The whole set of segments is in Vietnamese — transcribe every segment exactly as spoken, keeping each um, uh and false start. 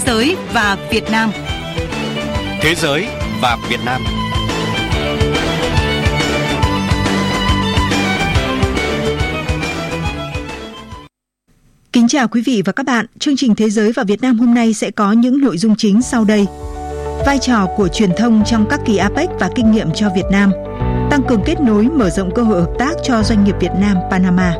giới và Việt Nam. Thế giới và Việt Nam. Kính chào quý vị và các bạn. Chương trình Thế giới và Việt Nam hôm nay sẽ có những nội dung chính sau đây. Vai trò của truyền thông trong các kỳ a pếch và kinh nghiệm cho Việt Nam. Tăng cường kết nối, mở rộng cơ hội hợp tác cho doanh nghiệp Việt Nam Panama.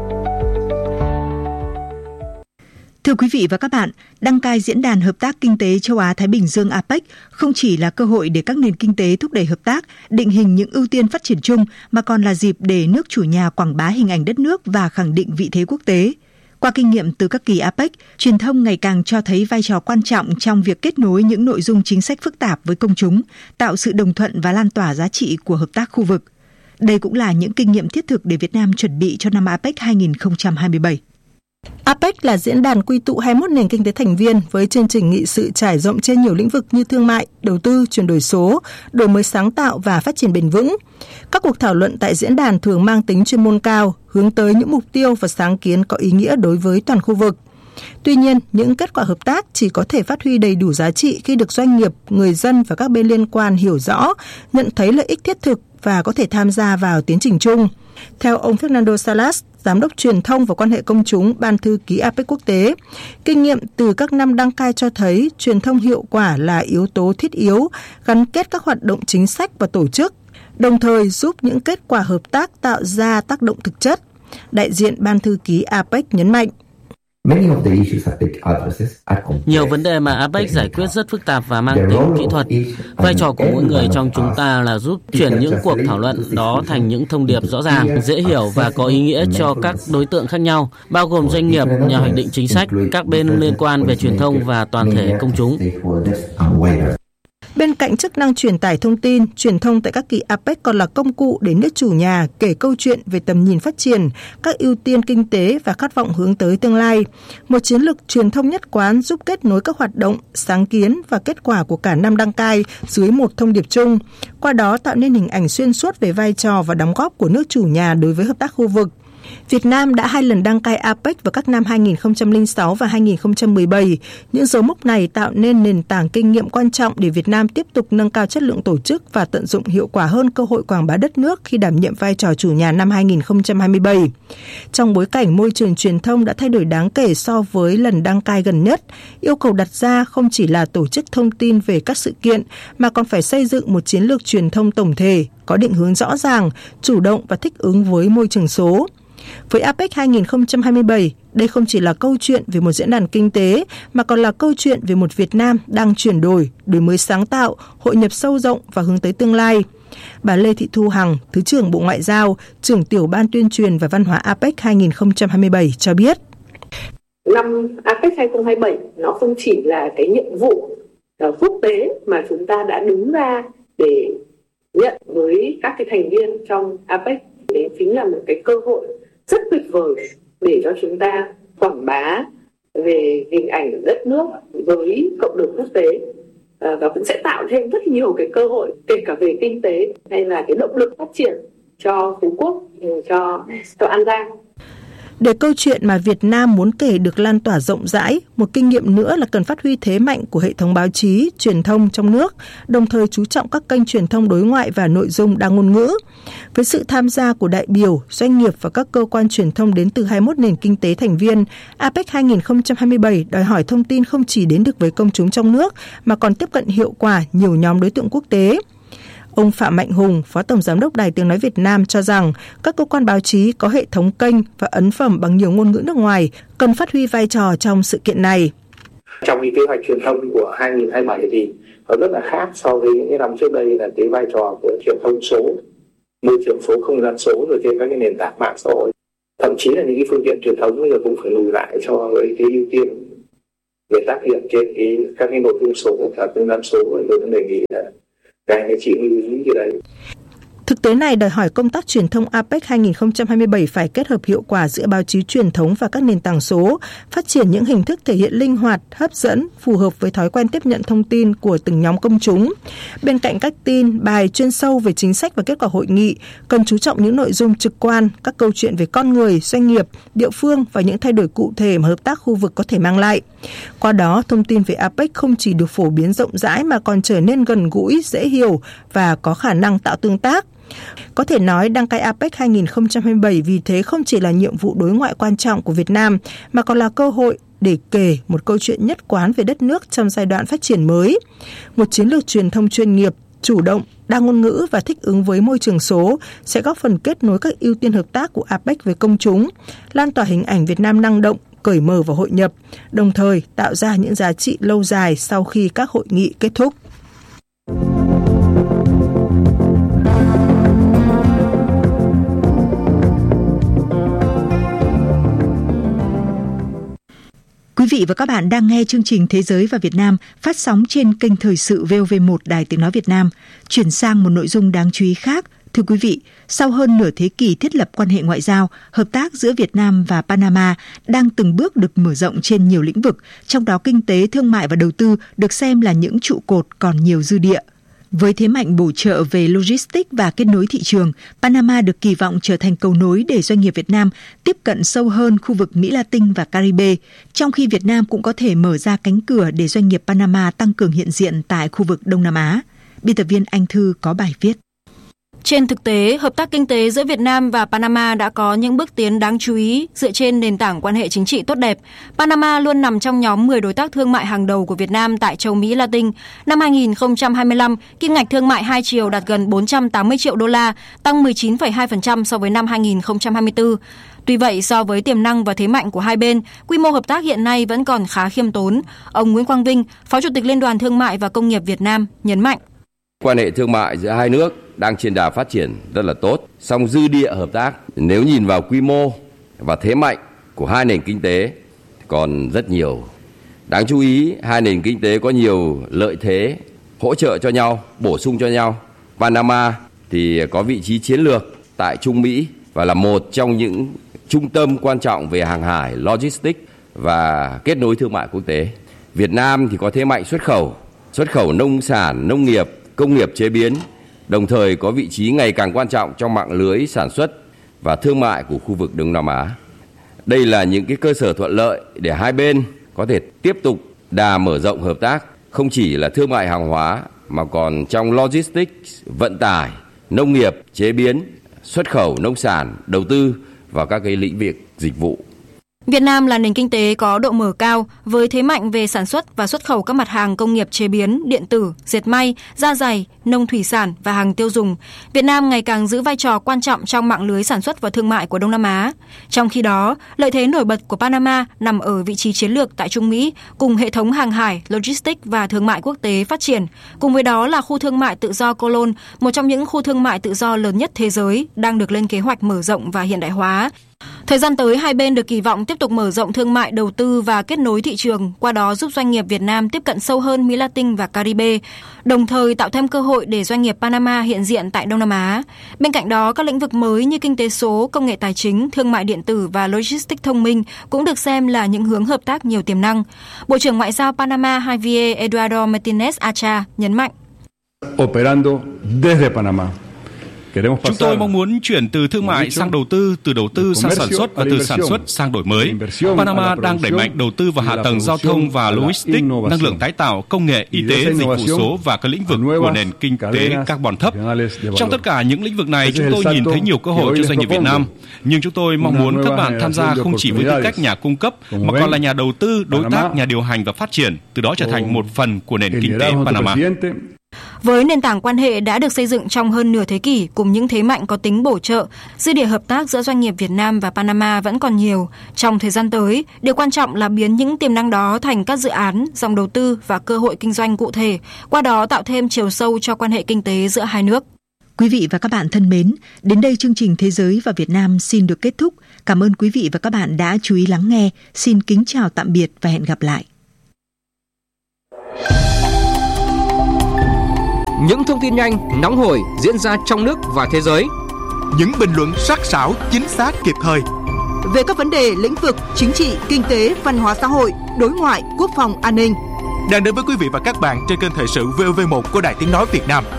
Thưa quý vị và các bạn, đăng cai Diễn đàn Hợp tác Kinh tế Châu Á-Thái Bình Dương a pếch không chỉ là cơ hội để các nền kinh tế thúc đẩy hợp tác, định hình những ưu tiên phát triển chung, mà còn là dịp để nước chủ nhà quảng bá hình ảnh đất nước và khẳng định vị thế quốc tế. Qua kinh nghiệm từ các kỳ a pếch, truyền thông ngày càng cho thấy vai trò quan trọng trong việc kết nối những nội dung chính sách phức tạp với công chúng, tạo sự đồng thuận và lan tỏa giá trị của hợp tác khu vực. Đây cũng là những kinh nghiệm thiết thực để Việt Nam chuẩn bị cho năm a pếch hai không hai bảy. a pếch là diễn đàn quy tụ hai mươi mốt nền kinh tế thành viên với chương trình nghị sự trải rộng trên nhiều lĩnh vực như thương mại, đầu tư, chuyển đổi số, đổi mới sáng tạo và phát triển bền vững. Các cuộc thảo luận tại diễn đàn thường mang tính chuyên môn cao, hướng tới những mục tiêu và sáng kiến có ý nghĩa đối với toàn khu vực. Tuy nhiên, những kết quả hợp tác chỉ có thể phát huy đầy đủ giá trị khi được doanh nghiệp, người dân và các bên liên quan hiểu rõ, nhận thấy lợi ích thiết thực và có thể tham gia vào tiến trình chung. Theo ông Fernando Salas, Giám đốc truyền thông và quan hệ công chúng Ban thư ký a pếch quốc tế, kinh nghiệm từ các năm đăng cai cho thấy truyền thông hiệu quả là yếu tố thiết yếu, gắn kết các hoạt động chính sách và tổ chức, đồng thời giúp những kết quả hợp tác tạo ra tác động thực chất. Đại diện Ban thư ký a pếch nhấn mạnh. Nhiều vấn đề mà a pếch giải quyết rất phức tạp và mang tính kỹ thuật. Vai trò của mỗi người trong chúng ta là giúp chuyển những cuộc thảo luận đó thành những thông điệp rõ ràng, dễ hiểu và có ý nghĩa cho các đối tượng khác nhau, bao gồm doanh nghiệp, nhà hoạch định chính sách, các bên liên quan về truyền thông và toàn thể công chúng. Bên cạnh chức năng truyền tải thông tin, truyền thông tại các kỳ a pếch còn là công cụ để nước chủ nhà kể câu chuyện về tầm nhìn phát triển, các ưu tiên kinh tế và khát vọng hướng tới tương lai. Một chiến lược truyền thông nhất quán giúp kết nối các hoạt động, sáng kiến và kết quả của cả năm đăng cai dưới một thông điệp chung, qua đó tạo nên hình ảnh xuyên suốt về vai trò và đóng góp của nước chủ nhà đối với hợp tác khu vực. Việt Nam đã hai lần đăng cai a pếch vào các năm hai không không sáu và hai không một bảy. Những dấu mốc này tạo nên nền tảng kinh nghiệm quan trọng để Việt Nam tiếp tục nâng cao chất lượng tổ chức và tận dụng hiệu quả hơn cơ hội quảng bá đất nước khi đảm nhiệm vai trò chủ nhà năm hai không hai bảy. Trong bối cảnh môi trường truyền thông đã thay đổi đáng kể so với lần đăng cai gần nhất, yêu cầu đặt ra không chỉ là tổ chức thông tin về các sự kiện mà còn phải xây dựng một chiến lược truyền thông tổng thể, có định hướng rõ ràng, chủ động và thích ứng với môi trường số. Với a pếch hai không hai bảy, đây không chỉ là câu chuyện về một diễn đàn kinh tế, mà còn là câu chuyện về một Việt Nam đang chuyển đổi, đổi mới sáng tạo, hội nhập sâu rộng và hướng tới tương lai. Bà Lê Thị Thu Hằng, Thứ trưởng Bộ Ngoại giao, trưởng tiểu ban tuyên truyền và văn hóa a pếch hai không hai bảy cho biết. Năm a pếch hai không hai bảy nó không chỉ là cái nhiệm vụ uh, quốc tế mà chúng ta đã đứng ra để nhận với các cái thành viên trong a pếch. Đấy chính là một cái cơ hội rất tuyệt vời để cho chúng ta quảng bá về hình ảnh đất nước với cộng đồng quốc tế, à, và cũng sẽ tạo thêm rất nhiều cái cơ hội kể cả về kinh tế hay là cái động lực phát triển cho Phú Quốc, cho cho An Giang. Để câu chuyện mà Việt Nam muốn kể được lan tỏa rộng rãi, một kinh nghiệm nữa là cần phát huy thế mạnh của hệ thống báo chí, truyền thông trong nước, đồng thời chú trọng các kênh truyền thông đối ngoại và nội dung đa ngôn ngữ. Với sự tham gia của đại biểu, doanh nghiệp và các cơ quan truyền thông đến từ hai mươi mốt nền kinh tế thành viên, a pếch hai không hai bảy đòi hỏi thông tin không chỉ đến được với công chúng trong nước mà còn tiếp cận hiệu quả nhiều nhóm đối tượng quốc tế. Ông Phạm Mạnh Hùng, Phó Tổng Giám đốc Đài Tiếng Nói Việt Nam cho rằng các cơ quan báo chí có hệ thống kênh và ấn phẩm bằng nhiều ngôn ngữ nước ngoài cần phát huy vai trò trong sự kiện này. Trong cái kế hoạch truyền thông của hai không hai bảy thì nó rất là khác so với những năm trước đây, là cái vai trò của truyền thông số, môi trường số, không gian số rồi trên các cái nền tảng mạng xã hội. Thậm chí là những cái phương tiện truyền thống bây giờ cũng phải lùi lại cho với cái ưu tiên về tác hiện trên cái các cái nội dung số và không gian số. Tôi cũng đề nghị là các anh chị lưu ý cái đấy. Thực tế này đòi hỏi công tác truyền thông a pếch hai không hai bảy phải kết hợp hiệu quả giữa báo chí truyền thống và các nền tảng số, phát triển những hình thức thể hiện linh hoạt, hấp dẫn, phù hợp với thói quen tiếp nhận thông tin của từng nhóm công chúng. Bên cạnh các tin, bài chuyên sâu về chính sách và kết quả hội nghị, cần chú trọng những nội dung trực quan, các câu chuyện về con người, doanh nghiệp, địa phương và những thay đổi cụ thể mà hợp tác khu vực có thể mang lại. Qua đó, thông tin về a pếch không chỉ được phổ biến rộng rãi mà còn trở nên gần gũi, dễ hiểu và có khả năng tạo tương tác. Có thể nói đăng cai a pếch hai không hai bảy vì thế không chỉ là nhiệm vụ đối ngoại quan trọng của Việt Nam mà còn là cơ hội để kể một câu chuyện nhất quán về đất nước trong giai đoạn phát triển mới. Một chiến lược truyền thông chuyên nghiệp, chủ động, đa ngôn ngữ và thích ứng với môi trường số sẽ góp phần kết nối các ưu tiên hợp tác của a pếch với công chúng, lan tỏa hình ảnh Việt Nam năng động, cởi mở và hội nhập, đồng thời tạo ra những giá trị lâu dài sau khi các hội nghị kết thúc. Quý vị và các bạn đang nghe chương trình Thế giới và Việt Nam phát sóng trên kênh Thời sự vê o vê một Đài Tiếng Nói Việt Nam. Chuyển sang một nội dung đáng chú ý khác. Thưa quý vị, sau hơn nửa thế kỷ thiết lập quan hệ ngoại giao, hợp tác giữa Việt Nam và Panama đang từng bước được mở rộng trên nhiều lĩnh vực, trong đó kinh tế, thương mại và đầu tư được xem là những trụ cột còn nhiều dư địa. Với thế mạnh bổ trợ về logistics và kết nối thị trường, Panama được kỳ vọng trở thành cầu nối để doanh nghiệp Việt Nam tiếp cận sâu hơn khu vực Mỹ Latin và Caribe, trong khi Việt Nam cũng có thể mở ra cánh cửa để doanh nghiệp Panama tăng cường hiện diện tại khu vực Đông Nam Á. Biên tập viên Anh Thư có bài viết. Trên thực tế, hợp tác kinh tế giữa Việt Nam và Panama đã có những bước tiến đáng chú ý dựa trên nền tảng quan hệ chính trị tốt đẹp. Panama luôn nằm trong nhóm mười đối tác thương mại hàng đầu của Việt Nam tại châu Mỹ Latin. Năm hai không hai lăm, kim ngạch thương mại hai chiều đạt gần bốn trăm tám mươi triệu đô la, tăng mười chín phẩy hai phần trăm so với năm hai không hai tư. Tuy vậy, so với tiềm năng và thế mạnh của hai bên, quy mô hợp tác hiện nay vẫn còn khá khiêm tốn. Ông Nguyễn Quang Vinh, Phó Chủ tịch Liên đoàn Thương mại và Công nghiệp Việt Nam, nhấn mạnh. Quan hệ thương mại giữa hai nước đang trên đà phát triển rất là tốt, song dư địa hợp tác nếu nhìn vào quy mô và thế mạnh của hai nền kinh tế còn rất nhiều. Đáng chú ý, hai nền kinh tế có nhiều lợi thế hỗ trợ cho nhau, bổ sung cho nhau. Panama thì có vị trí chiến lược tại Trung Mỹ và là một trong những trung tâm quan trọng về hàng hải, logistics và kết nối thương mại quốc tế. Việt Nam thì có thế mạnh xuất khẩu, xuất khẩu nông sản, nông nghiệp, công nghiệp chế biến, đồng thời có vị trí ngày càng quan trọng trong mạng lưới sản xuất và thương mại của khu vực Đông Nam Á. Đây là những cái cơ sở thuận lợi để hai bên có thể tiếp tục đà mở rộng hợp tác, không chỉ là thương mại hàng hóa mà còn trong logistics, vận tải, nông nghiệp, chế biến, xuất khẩu nông sản, đầu tư vào các cái lĩnh vực dịch vụ. Việt Nam là nền kinh tế có độ mở cao với thế mạnh về sản xuất và xuất khẩu các mặt hàng công nghiệp chế biến, điện tử, dệt may, da giày, nông thủy sản và hàng tiêu dùng. Việt Nam ngày càng giữ vai trò quan trọng trong mạng lưới sản xuất và thương mại của Đông Nam Á. Trong khi đó, lợi thế nổi bật của Panama nằm ở vị trí chiến lược tại Trung Mỹ cùng hệ thống hàng hải, logistics và thương mại quốc tế phát triển. Cùng với đó là khu thương mại tự do Colón, một trong những khu thương mại tự do lớn nhất thế giới, đang được lên kế hoạch mở rộng và hiện đại hóa. Thời gian tới, hai bên được kỳ vọng tiếp tục mở rộng thương mại, đầu tư và kết nối thị trường, qua đó giúp doanh nghiệp Việt Nam tiếp cận sâu hơn Mỹ Latin và Caribe, đồng thời tạo thêm cơ hội để doanh nghiệp Panama hiện diện tại Đông Nam Á. Bên cạnh đó, các lĩnh vực mới như kinh tế số, công nghệ tài chính, thương mại điện tử và logistics thông minh cũng được xem là những hướng hợp tác nhiều tiềm năng. Bộ trưởng Ngoại giao Panama Javier Eduardo Martinez Acha nhấn mạnh. Operando desde Panama. Chúng tôi mong muốn chuyển từ thương mại sang đầu tư, từ đầu tư sang sản xuất và từ sản xuất sang đổi mới. Panama đang đẩy mạnh đầu tư vào hạ tầng giao thông và logistics, năng lượng tái tạo, công nghệ, y tế, dịch vụ số và các lĩnh vực của nền kinh tế carbon thấp. Trong tất cả những lĩnh vực này, chúng tôi nhìn thấy nhiều cơ hội cho doanh nghiệp Việt Nam. Nhưng chúng tôi mong muốn các bạn tham gia không chỉ với tư cách nhà cung cấp, mà còn là nhà đầu tư, đối tác, nhà điều hành và phát triển, từ đó trở thành một phần của nền kinh tế Panama. Với nền tảng quan hệ đã được xây dựng trong hơn nửa thế kỷ cùng những thế mạnh có tính bổ trợ, dư địa hợp tác giữa doanh nghiệp Việt Nam và Panama vẫn còn nhiều. Trong thời gian tới, điều quan trọng là biến những tiềm năng đó thành các dự án, dòng đầu tư và cơ hội kinh doanh cụ thể, qua đó tạo thêm chiều sâu cho quan hệ kinh tế giữa hai nước. Quý vị và các bạn thân mến, đến đây chương trình Thế giới và Việt Nam xin được kết thúc. Cảm ơn quý vị và các bạn đã chú ý lắng nghe. Xin kính chào tạm biệt và hẹn gặp lại. Những thông tin nhanh, nóng hổi diễn ra trong nước và thế giới. Những bình luận sắc sảo, chính xác, kịp thời. Về các vấn đề lĩnh vực chính trị, kinh tế, văn hóa xã hội, đối ngoại, quốc phòng, an ninh. Đang đến với quý vị và các bạn trên kênh Thời sự vê o vê một của Đài Tiếng Nói Việt Nam.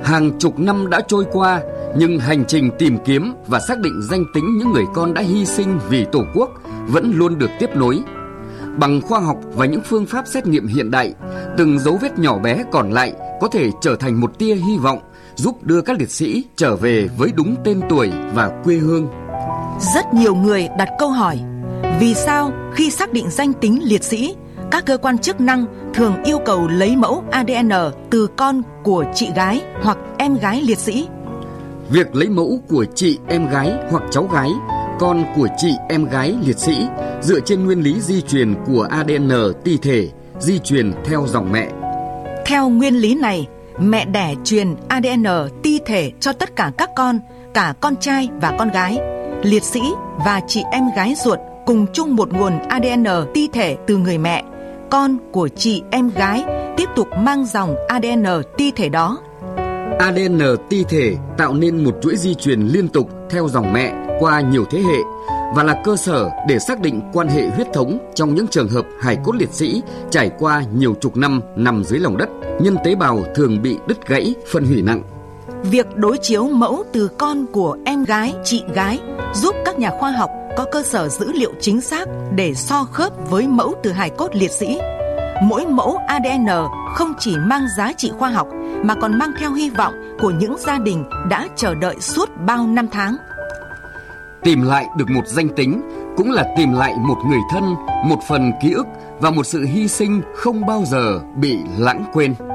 Hàng chục năm đã trôi qua, nhưng hành trình tìm kiếm và xác định danh tính những người con đã hy sinh vì Tổ quốc vẫn luôn được tiếp nối. Bằng khoa học và những phương pháp xét nghiệm hiện đại, từng dấu vết nhỏ bé còn lại có thể trở thành một tia hy vọng, giúp đưa các liệt sĩ trở về với đúng tên tuổi và quê hương. Rất nhiều người đặt câu hỏi, vì sao khi xác định danh tính liệt sĩ, các cơ quan chức năng thường yêu cầu lấy mẫu a đê en từ con của chị gái hoặc em gái liệt sĩ? Việc lấy mẫu của chị em gái hoặc cháu gái, con của chị em gái liệt sĩ dựa trên nguyên lý di truyền của a đê en ti thể, di truyền theo dòng mẹ. Theo nguyên lý này, mẹ đẻ truyền a đê en ti thể cho tất cả các con, cả con trai và con gái. Liệt sĩ và chị em gái ruột cùng chung một nguồn a đê en ti thể từ người mẹ. Con của chị em gái tiếp tục mang dòng a đê en ti thể đó. a đê en ti thể tạo nên một chuỗi di truyền liên tục theo dòng mẹ qua nhiều thế hệ và là cơ sở để xác định quan hệ huyết thống trong những trường hợp hài cốt liệt sĩ trải qua nhiều chục năm nằm dưới lòng đất, nhân tế bào thường bị đứt gãy, phân hủy nặng. Việc đối chiếu mẫu từ con của em gái, chị gái giúp các nhà khoa học có cơ sở dữ liệu chính xác để so khớp với mẫu từ hài cốt liệt sĩ. Mỗi mẫu a đê en không chỉ mang giá trị khoa học mà còn mang theo hy vọng của những gia đình đã chờ đợi suốt bao năm tháng. Tìm lại được một danh tính cũng là tìm lại một người thân, một phần ký ức và một sự hy sinh không bao giờ bị lãng quên.